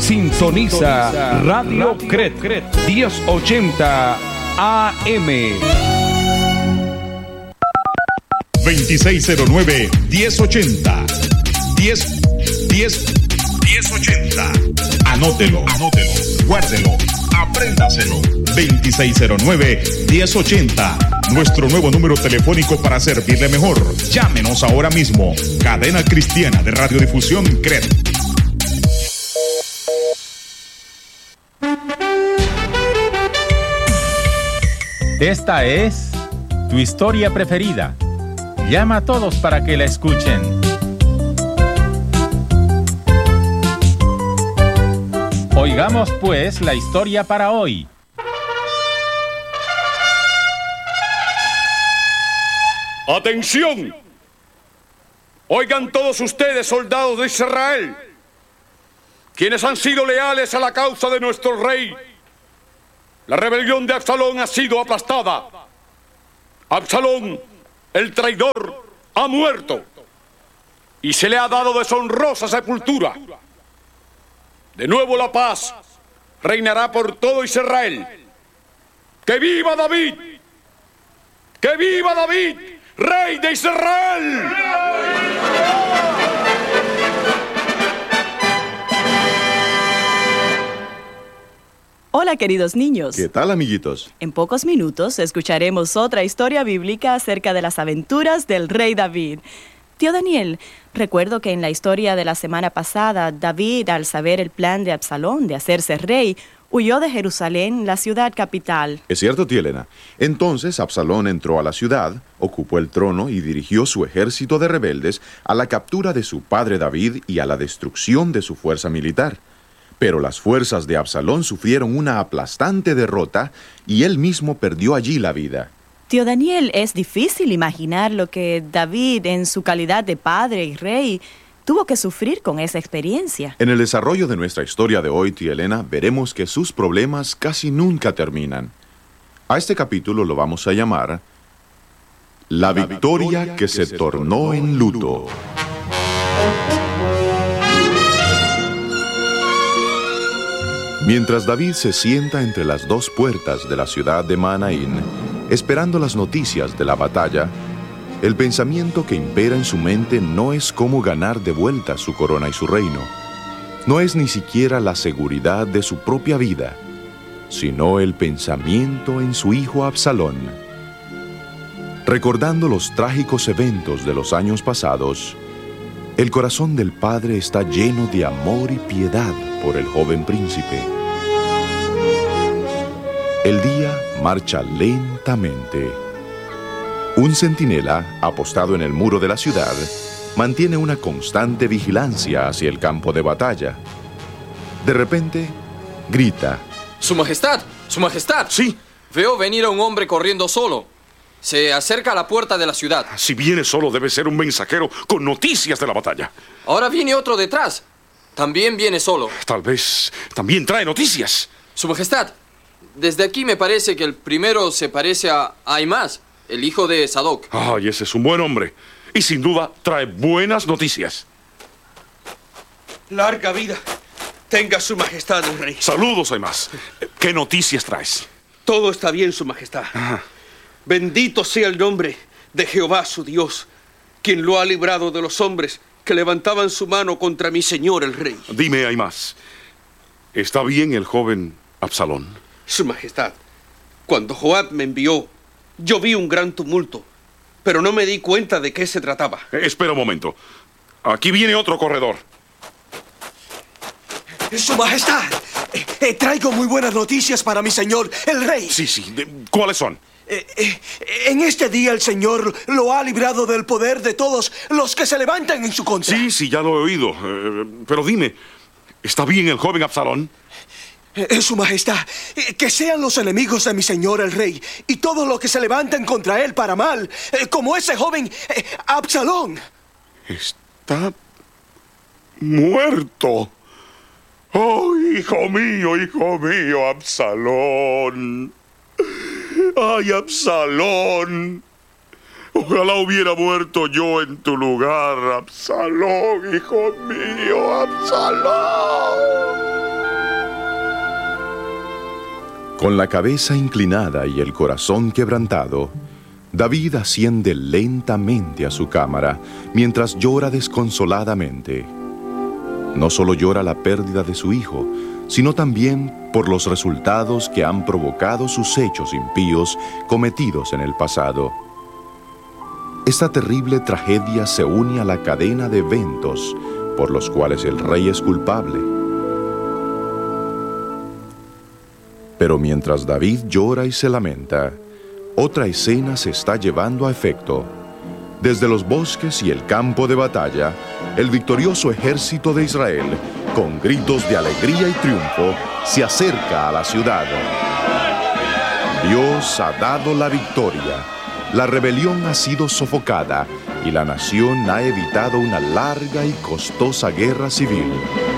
Sintoniza Radio Cret 1080 AM. 2609-1080. 1080. Anótelo. Guárdelo. Apréndaselo. 2609-1080. Nuestro nuevo número telefónico para servirle mejor. Llámenos ahora mismo. Cadena Cristiana de Radiodifusión CRED. Esta es tu historia preferida. Llama a todos para que la escuchen. Oigamos pues la historia para hoy. ¡Atención! Oigan todos ustedes, soldados de Israel, quienes han sido leales a la causa de nuestro rey. La rebelión de Absalón ha sido aplastada. Absalón, el traidor, ha muerto y se le ha dado deshonrosa sepultura. De nuevo la paz reinará por todo Israel. ¡Que viva David! ¡Que viva David, rey de Israel! Hola, queridos niños. ¿Qué tal, amiguitos? En pocos minutos escucharemos otra historia bíblica acerca de las aventuras del rey David. Tío Daniel, recuerdo que en la historia de la semana pasada, David, al saber el plan de Absalón de hacerse rey, huyó de Jerusalén, la ciudad capital. Es cierto, tía Elena. Entonces Absalón entró a la ciudad, ocupó el trono y dirigió su ejército de rebeldes a la captura de su padre David y a la destrucción de su fuerza militar. Pero las fuerzas de Absalón sufrieron una aplastante derrota y él mismo perdió allí la vida. Tío Daniel, es difícil imaginar lo que David, en su calidad de padre y rey, tuvo que sufrir con esa experiencia. En el desarrollo de nuestra historia de hoy, tía Elena, veremos que sus problemas casi nunca terminan. A este capítulo lo vamos a llamar La victoria que se tornó en luto. Mientras David se sienta entre las dos puertas de la ciudad de Mahanaim, esperando las noticias de la batalla, el pensamiento que impera en su mente no es cómo ganar de vuelta su corona y su reino. No es ni siquiera la seguridad de su propia vida, sino el pensamiento en su hijo Absalón. Recordando los trágicos eventos de los años pasados, el corazón del padre está lleno de amor y piedad por el joven príncipe. El día marcha lentamente. Un centinela, apostado en el muro de la ciudad, mantiene una constante vigilancia hacia el campo de batalla. De repente, grita: ¡Su Majestad! ¡Su Majestad! Sí. Veo venir a un hombre corriendo solo. Se acerca a la puerta de la ciudad. Si viene solo, debe ser un mensajero con noticias de la batalla. Ahora viene otro detrás. También viene solo. Tal vez también trae noticias. Su Majestad, desde aquí me parece que el primero se parece a Ahimaaz, el hijo de Sadoc. Ay, ese es un buen hombre. Y sin duda trae buenas noticias. Larga vida tenga su majestad el rey. Saludos, Ahimaaz. ¿Qué noticias traes? Todo está bien, su majestad. Ajá. Bendito sea el nombre de Jehová su Dios, quien lo ha librado de los hombres que levantaban su mano contra mi señor el rey. Dime, Ahimaaz, ¿está bien el joven Absalón? Su majestad, cuando Joab me envió, yo vi un gran tumulto, pero no me di cuenta de qué se trataba. Espera un momento. Aquí viene otro corredor. Su majestad, traigo muy buenas noticias para mi señor, el rey. Sí. ¿Cuáles son? En este día el Señor lo ha librado del poder de todos los que se levantan en su contra. Sí, ya lo he oído. Pero dime, ¿está bien el joven Absalón? Su majestad, que sean los enemigos de mi señor el rey y todos los que se levantan contra él para mal, como ese joven Absalón. Está muerto. Oh, hijo mío, Absalón. Ay, Absalón. Ojalá hubiera muerto yo en tu lugar, Absalón, hijo mío, Absalón. Con la cabeza inclinada y el corazón quebrantado, David asciende lentamente a su cámara mientras llora desconsoladamente. No solo llora la pérdida de su hijo, sino también por los resultados que han provocado sus hechos impíos cometidos en el pasado. Esta terrible tragedia se une a la cadena de eventos por los cuales el rey es culpable. Pero mientras David llora y se lamenta, otra escena se está llevando a efecto. Desde los bosques y el campo de batalla, el victorioso ejército de Israel, con gritos de alegría y triunfo, se acerca a la ciudad. Dios ha dado la victoria, la rebelión ha sido sofocada y la nación ha evitado una larga y costosa guerra civil.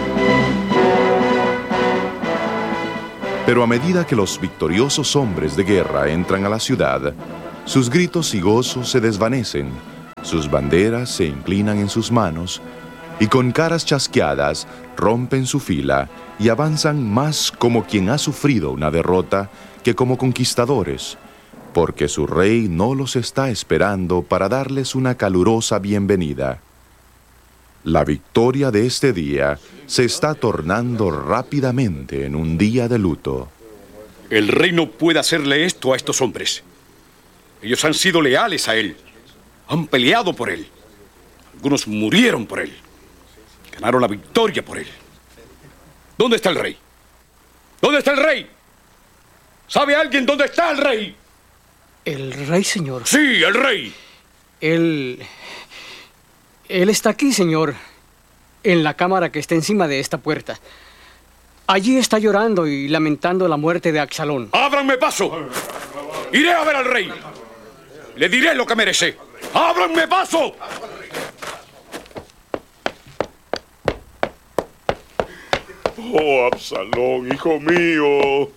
Pero a medida que los victoriosos hombres de guerra entran a la ciudad, sus gritos y gozos se desvanecen, sus banderas se inclinan en sus manos, y con caras chasqueadas rompen su fila y avanzan más como quien ha sufrido una derrota que como conquistadores, porque su rey no los está esperando para darles una calurosa bienvenida. La victoria de este día se está tornando rápidamente en un día de luto. El rey no puede hacerle esto a estos hombres. Ellos han sido leales a él. Han peleado por él. Algunos murieron por él. Ganaron la victoria por él. ¿Dónde está el rey? ¿Dónde está el rey? ¿Sabe alguien dónde está el rey? ¿El rey, señor? Sí, el rey. Él está aquí, señor, en la cámara que está encima de esta puerta. Allí está llorando y lamentando la muerte de Absalón. ¡Ábranme paso! Iré a ver al rey. Le diré lo que merece. ¡Ábranme paso! Oh, Absalón, hijo mío,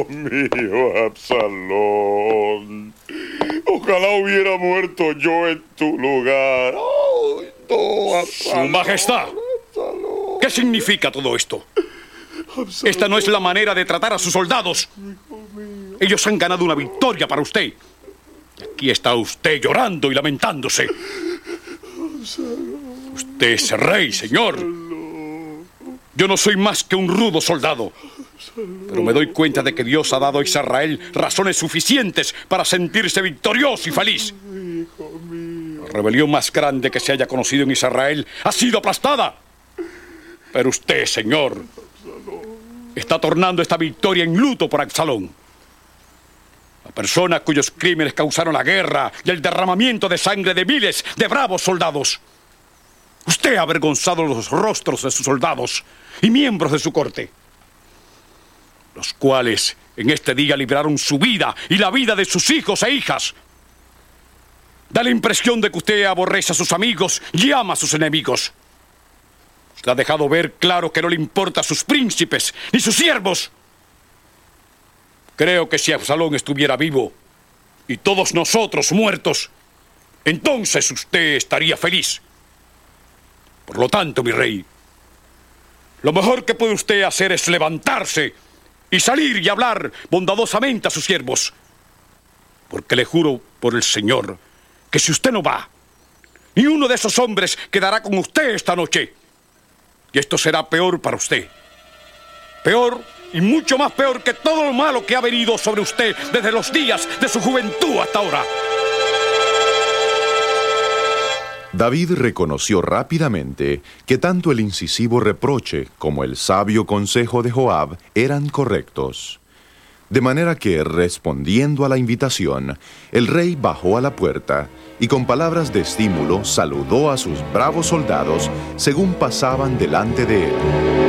Absalón. Ojalá hubiera muerto yo en tu lugar. Oh, no, Absalón. Su Majestad, Absalón. ¿Qué significa todo esto? Absalón. Esta no es la manera de tratar a sus soldados. Ellos han ganado una victoria para usted. Y aquí está usted llorando y lamentándose. Absalón. Usted es rey, señor. Yo no soy más que un rudo soldado, pero me doy cuenta de que Dios ha dado a Israel razones suficientes para sentirse victorioso y feliz. La rebelión más grande que se haya conocido en Israel ha sido aplastada. Pero usted, señor, está tornando esta victoria en luto por Absalón. La persona cuyos crímenes causaron la guerra y el derramamiento de sangre de miles de bravos soldados. Usted ha avergonzado los rostros de sus soldados y miembros de su corte, los cuales en este día libraron su vida y la vida de sus hijos e hijas. Da la impresión de que usted aborrece a sus amigos y ama a sus enemigos. Usted ha dejado ver claro que no le importa a sus príncipes ni sus siervos. Creo que si Absalón estuviera vivo y todos nosotros muertos, entonces usted estaría feliz. Por lo tanto, mi rey, lo mejor que puede usted hacer es levantarse y salir y hablar bondadosamente a sus siervos. Porque le juro por el Señor que si usted no va, ni uno de esos hombres quedará con usted esta noche. Y esto será peor para usted. Peor y mucho más peor que todo lo malo que ha venido sobre usted desde los días de su juventud hasta ahora. David reconoció rápidamente que tanto el incisivo reproche como el sabio consejo de Joab eran correctos. De manera que, respondiendo a la invitación, el rey bajó a la puerta y con palabras de estímulo saludó a sus bravos soldados según pasaban delante de él.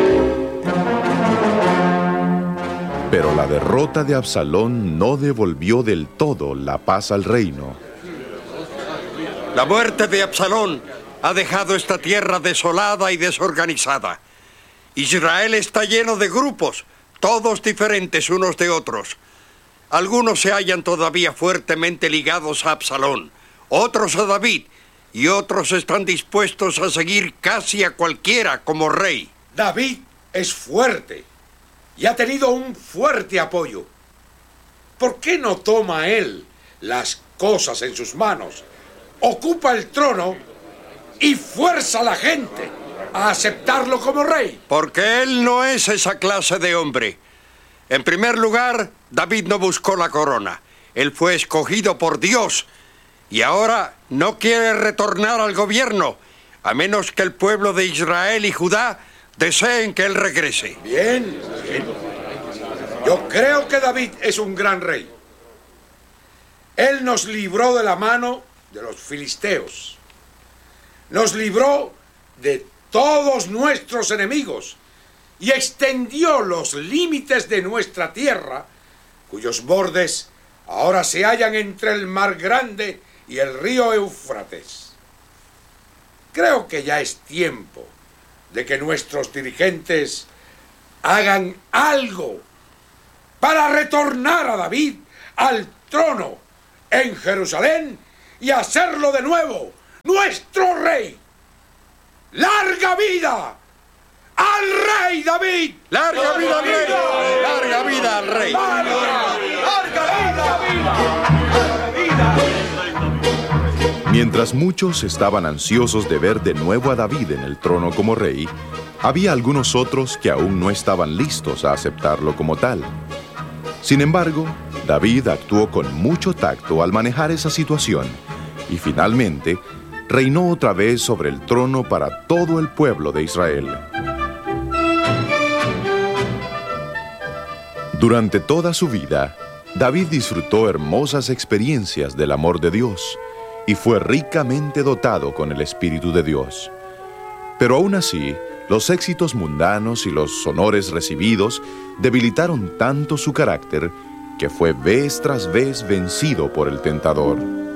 Pero la derrota de Absalón no devolvió del todo la paz al reino. La muerte de Absalón ha dejado esta tierra desolada y desorganizada. Israel está lleno de grupos, todos diferentes unos de otros. Algunos se hallan todavía fuertemente ligados a Absalón, otros a David, y otros están dispuestos a seguir casi a cualquiera como rey. David es fuerte y ha tenido un fuerte apoyo. ¿por qué no toma él las cosas en sus manos, ocupa el trono y fuerza a la gente a aceptarlo como rey? Porque él no es esa clase de hombre. En primer lugar, David no buscó la corona. Él fue escogido por Dios y ahora no quiere retornar al gobierno, a menos que el pueblo de Israel y Judá deseen que él regrese. Bien, bien. Yo creo que David es un gran rey. Él nos libró de la mano de los filisteos. Nos libró de todos nuestros enemigos y extendió los límites de nuestra tierra, cuyos bordes ahora se hallan entre el Mar Grande y el río Éufrates. Creo que ya es tiempo de que nuestros dirigentes hagan algo para retornar a David al trono en Jerusalén y hacerlo de nuevo nuestro rey. ¡Larga vida al rey David! ¡Larga vida al rey! ¡Larga vida al rey! ¡Larga vida! Mientras muchos estaban ansiosos de ver de nuevo a David en el trono como rey, había algunos otros que aún no estaban listos a aceptarlo como tal. Sin embargo, David actuó con mucho tacto al manejar esa situación y finalmente reinó otra vez sobre el trono para todo el pueblo de Israel. Durante toda su vida, David disfrutó hermosas experiencias del amor de Dios y fue ricamente dotado con el Espíritu de Dios. Pero aún así, los éxitos mundanos y los honores recibidos debilitaron tanto su carácter que fue vez tras vez vencido por el tentador.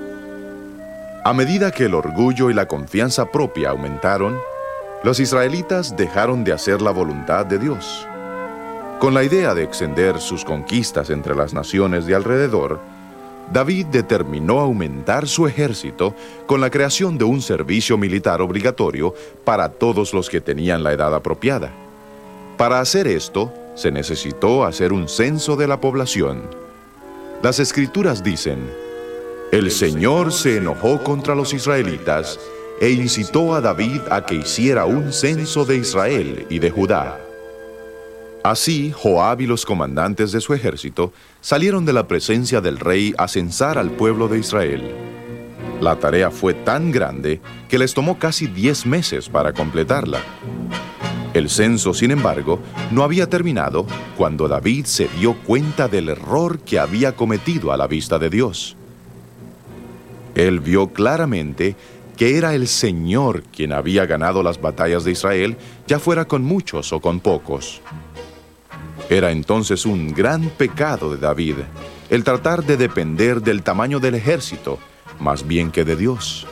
A medida que el orgullo y la confianza propia aumentaron, los israelitas dejaron de hacer la voluntad de Dios. Con la idea de extender sus conquistas entre las naciones de alrededor, David determinó aumentar su ejército con la creación de un servicio militar obligatorio para todos los que tenían la edad apropiada. Para hacer esto, se necesitó hacer un censo de la población. Las Escrituras dicen: el Señor se enojó contra los israelitas e incitó a David a que hiciera un censo de Israel y de Judá. Así, Joab y los comandantes de su ejército salieron de la presencia del rey a censar al pueblo de Israel. La tarea fue tan grande que les tomó casi 10 meses para completarla. El censo, sin embargo, no había terminado cuando David se dio cuenta del error que había cometido a la vista de Dios. Él vio claramente que era el Señor quien había ganado las batallas de Israel, ya fuera con muchos o con pocos. Era entonces un gran pecado de David el tratar de depender del tamaño del ejército, más bien que de Dios.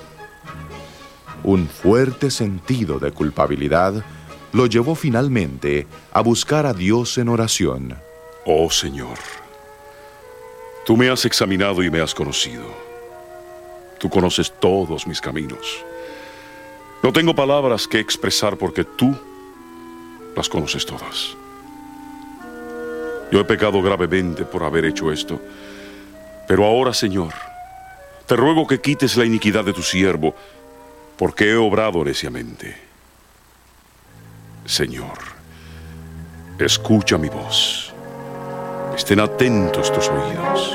Un fuerte sentido de culpabilidad lo llevó finalmente a buscar a Dios en oración. Oh Señor, tú me has examinado y me has conocido. Tú conoces todos mis caminos. No tengo palabras que expresar porque tú las conoces todas. Yo he pecado gravemente por haber hecho esto, pero ahora, Señor, te ruego que quites la iniquidad de tu siervo, porque he obrado neciamente. Señor, escucha mi voz. Estén atentos tus oídos.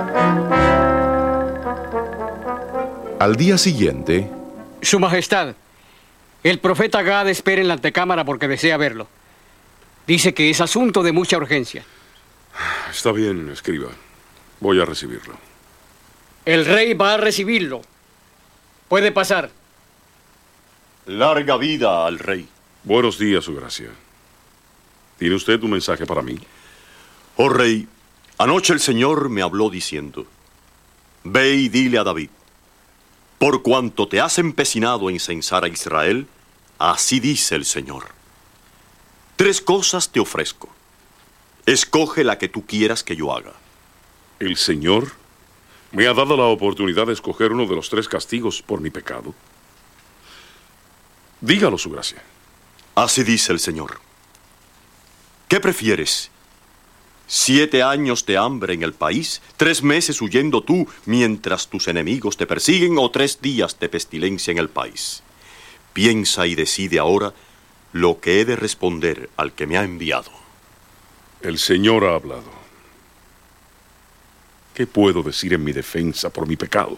Al día siguiente... Su Majestad, el profeta Gad espera en la antecámara porque desea verlo. Dice que es asunto de mucha urgencia. Está bien, escriba. Voy a recibirlo. El rey va a recibirlo. Puede pasar. Larga vida al rey. Buenos días, su gracia. ¿Tiene usted un mensaje para mí? Oh rey, anoche el Señor me habló diciendo: ve y dile a David, por cuanto te has empecinado en censar a Israel, así dice el Señor. 3 cosas te ofrezco. Escoge la que tú quieras que yo haga. ¿El Señor me ha dado la oportunidad de escoger uno de los 3 castigos por mi pecado? Dígalo, su gracia. Así dice el Señor. ¿Qué prefieres? 7 años de hambre en el país, 3 meses huyendo tú mientras tus enemigos te persiguen, o 3 días de pestilencia en el país. Piensa y decide ahora lo que he de responder al que me ha enviado. El Señor ha hablado. ¿Qué puedo decir en mi defensa por mi pecado?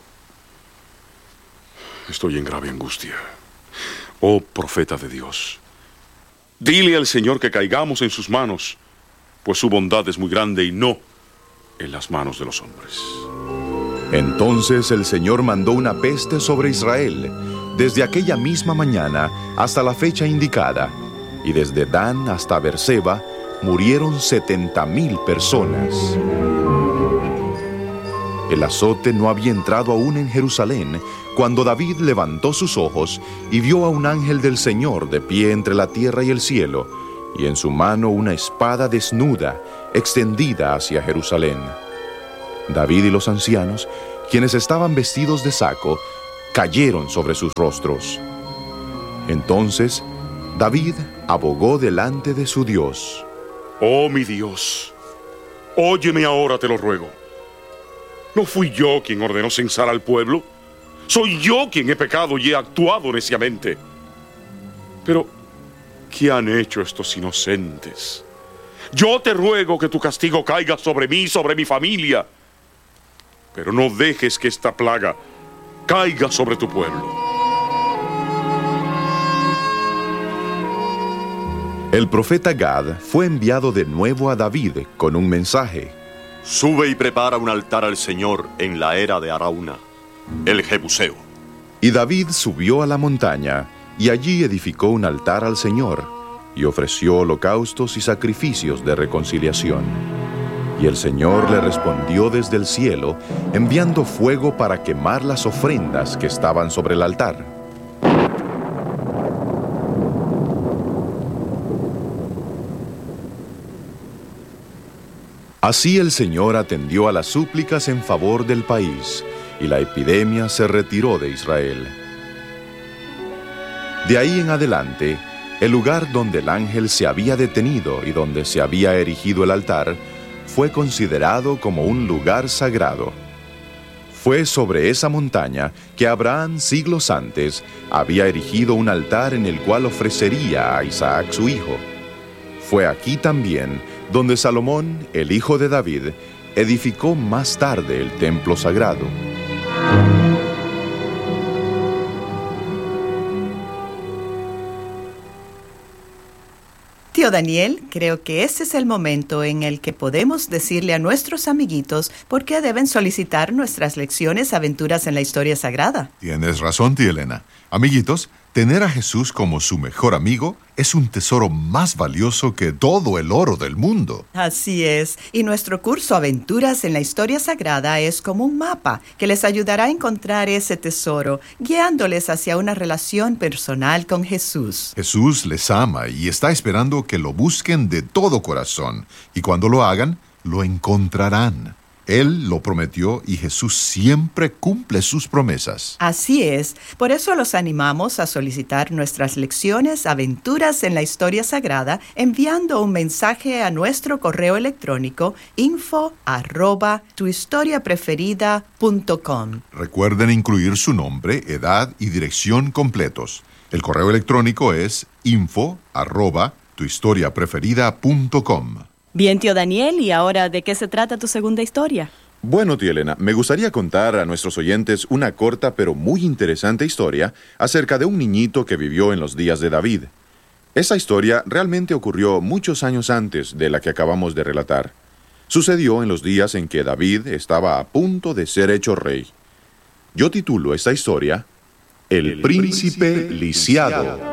Estoy en grave angustia. Oh, profeta de Dios, dile al Señor que caigamos en sus manos, pues su bondad es muy grande y no en las manos de los hombres. Entonces el Señor mandó una peste sobre Israel, desde aquella misma mañana hasta la fecha indicada, y desde Dan hasta Berseba murieron 70,000 personas. El azote no había entrado aún en Jerusalén cuando David levantó sus ojos y vio a un ángel del Señor de pie entre la tierra y el cielo, y en su mano una espada desnuda, extendida hacia Jerusalén. David y los ancianos, quienes estaban vestidos de saco, cayeron sobre sus rostros. Entonces David abogó delante de su Dios. Oh, mi Dios, óyeme ahora, te lo ruego. ¿No fui yo quien ordenó censar al pueblo? Soy yo quien he pecado y he actuado neciamente. Pero, ¿qué han hecho estos inocentes? Yo te ruego que tu castigo caiga sobre mí y sobre mi familia. Pero no dejes que esta plaga caiga sobre tu pueblo. El profeta Gad fue enviado de nuevo a David con un mensaje. Sube y prepara un altar al Señor en la era de Arauna, el Jebuseo. Y David subió a la montaña, y allí edificó un altar al Señor, y ofreció holocaustos y sacrificios de reconciliación. Y el Señor le respondió desde el cielo, enviando fuego para quemar las ofrendas que estaban sobre el altar. Así el Señor atendió a las súplicas en favor del país, y la epidemia se retiró de Israel. De ahí en adelante, el lugar donde el ángel se había detenido y donde se había erigido el altar fue considerado como un lugar sagrado. Fue sobre esa montaña que Abraham, siglos antes, había erigido un altar en el cual ofrecería a Isaac su hijo. Fue aquí también donde Salomón, el hijo de David, edificó más tarde el templo sagrado. Tío Daniel, creo que ese es el momento en el que podemos decirle a nuestros amiguitos por qué deben solicitar nuestras lecciones Aventuras en la Historia Sagrada. Tienes razón, tía Elena. Amiguitos, tener a Jesús como su mejor amigo es un tesoro más valioso que todo el oro del mundo. Así es. Y nuestro curso Aventuras en la Historia Sagrada es como un mapa que les ayudará a encontrar ese tesoro, guiándoles hacia una relación personal con Jesús. Jesús les ama y está esperando que lo busquen de todo corazón. Y cuando lo hagan, lo encontrarán. Él lo prometió y Jesús siempre cumple sus promesas. Así es. Por eso los animamos a solicitar nuestras lecciones Aventuras en la Historia Sagrada enviando un mensaje a nuestro correo electrónico info@tuhistoriapreferida.com. Recuerden incluir su nombre, edad y dirección completos. El correo electrónico es info@tuhistoriapreferida.com. Bien, tío Daniel, ¿y ahora de qué se trata tu segunda historia? Bueno, tía Elena, me gustaría contar a nuestros oyentes una corta pero muy interesante historia acerca de un niñito que vivió en los días de David. Esa historia realmente ocurrió muchos años antes de la que acabamos de relatar. Sucedió en los días en que David estaba a punto de ser hecho rey. Yo titulo esta historia El Príncipe Lisiado.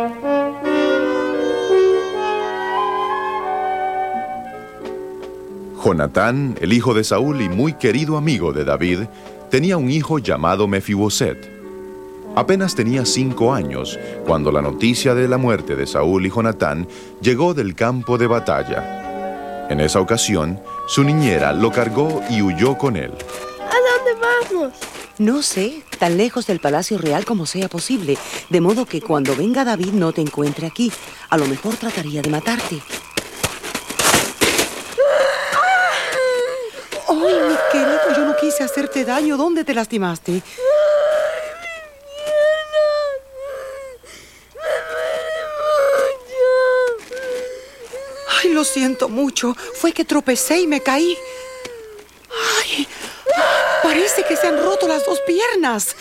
Jonatán, el hijo de Saúl y muy querido amigo de David, tenía un hijo llamado Mefiboset. Apenas tenía 5 años cuando la noticia de la muerte de Saúl y Jonatán llegó del campo de batalla. En esa ocasión, su niñera lo cargó y huyó con él. ¿A dónde vamos? No sé, tan lejos del palacio real como sea posible, de modo que cuando venga David no te encuentre aquí. A lo mejor trataría de matarte. Ay, mi querido, yo no quise hacerte daño. ¿Dónde te lastimaste? Ay, lo siento mucho. Fue que tropecé y me caí. Ay, parece que se han roto las dos piernas.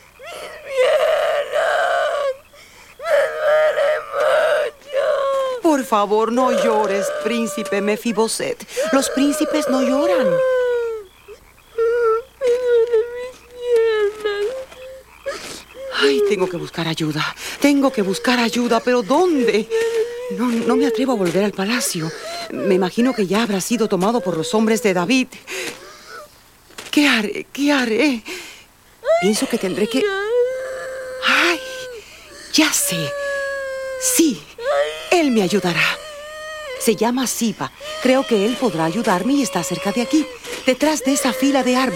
Por favor, no llores, príncipe Mefiboset. Los príncipes no lloran. Ay, tengo que buscar ayuda. Tengo que buscar ayuda, pero ¿dónde? No me atrevo a volver al palacio. Me imagino que ya habrá sido tomado por los hombres de David. ¿Qué haré? ¿Qué haré? Pienso que tendré que... ¡Ay! Ya sé. Sí, él me ayudará. Se llama Siba. Creo que él podrá ayudarme y está cerca de aquí, detrás de esa fila de árboles.